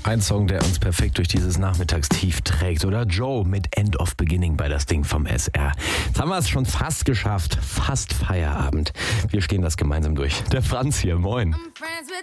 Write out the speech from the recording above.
Ein Song, der uns perfekt durch dieses Nachmittagstief trägt, oder? Joe mit End of Beginning bei das Ding vom SR. Jetzt haben wir es schon fast geschafft. Fast Feierabend. Wir stehen das gemeinsam durch. Der Franz hier, moin.